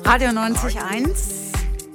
Radio 90.1,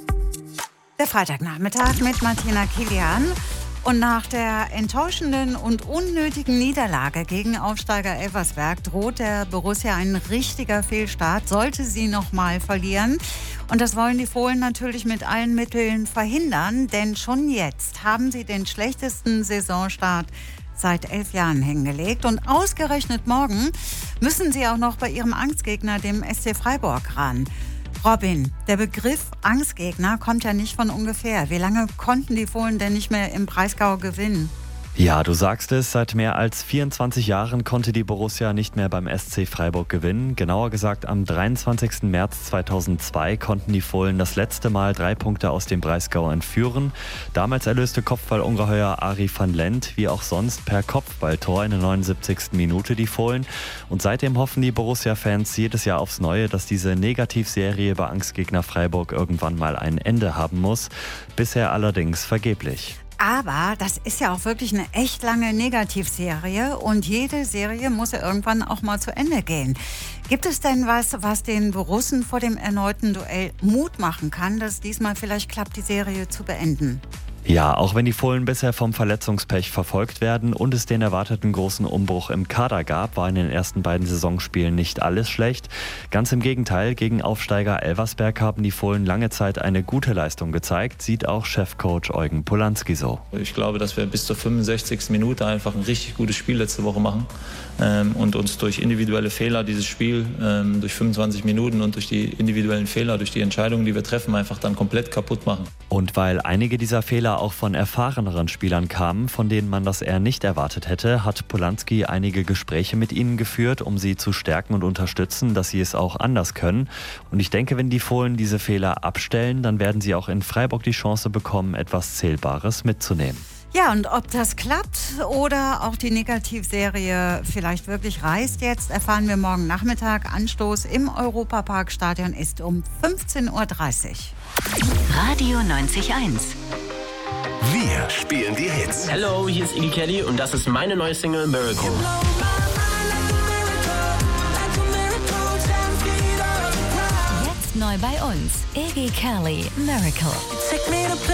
der Freitagnachmittag mit Martina Kilian. Und nach der enttäuschenden und unnötigen Niederlage gegen Aufsteiger Elversberg droht der Borussia ein richtiger Fehlstart, sollte sie nochmal verlieren. Und das wollen die Fohlen natürlich mit allen Mitteln verhindern, denn schon jetzt haben sie den schlechtesten Saisonstart seit 11 Jahren hingelegt. Und ausgerechnet morgen müssen sie auch noch bei ihrem Angstgegner, dem SC Freiburg, ran. Robin, der Begriff Angstgegner kommt ja nicht von ungefähr. Wie lange konnten die Fohlen denn nicht mehr im Breisgau gewinnen? Ja, du sagst es, seit mehr als 24 Jahren konnte die Borussia nicht mehr beim SC Freiburg gewinnen. Genauer gesagt, am 23. März 2002 konnten die Fohlen das letzte Mal 3 Punkte aus dem Breisgau entführen. Damals erlöste Kopfballungeheuer Arie van Lent, wie auch sonst, per Kopfballtor in der 79. Minute die Fohlen. Und seitdem hoffen die Borussia-Fans jedes Jahr aufs Neue, dass diese Negativserie bei Angstgegner Freiburg irgendwann mal ein Ende haben muss. Bisher allerdings vergeblich. Aber das ist ja auch wirklich eine echt lange Negativserie und jede Serie muss ja irgendwann auch mal zu Ende gehen. Gibt es denn was den Borussen vor dem erneuten Duell Mut machen kann, dass es diesmal vielleicht klappt, die Serie zu beenden? Ja, auch wenn die Fohlen bisher vom Verletzungspech verfolgt werden und es den erwarteten großen Umbruch im Kader gab, war in den ersten beiden Saisonspielen nicht alles schlecht. Ganz im Gegenteil, gegen Aufsteiger Elversberg haben die Fohlen lange Zeit eine gute Leistung gezeigt, sieht auch Chefcoach Eugen Polanski so. Ich glaube, dass wir bis zur 65. Minute einfach ein richtig gutes Spiel letzte Woche machen und uns durch individuelle Fehler dieses Spiel, durch 25 Minuten und durch die individuellen Fehler, durch die Entscheidungen, die wir treffen, einfach dann komplett kaputt machen. Und weil einige dieser Fehler auch von erfahreneren Spielern kamen, von denen man das eher nicht erwartet hätte, hat Polanski einige Gespräche mit ihnen geführt, um sie zu stärken und unterstützen, dass sie es auch anders können. Und ich denke, wenn die Fohlen diese Fehler abstellen, dann werden sie auch in Freiburg die Chance bekommen, etwas Zählbares mitzunehmen. Ja, und ob das klappt oder auch die Negativserie vielleicht wirklich reißt jetzt, erfahren wir morgen Nachmittag. Anstoß im Europaparkstadion ist um 15:30 Uhr. Radio 90.1. Wir spielen die Hits. Hallo, hier ist Iggy Kelly und das ist meine neue Single Miracle. Jetzt neu bei uns, Iggy Kelly, Miracle.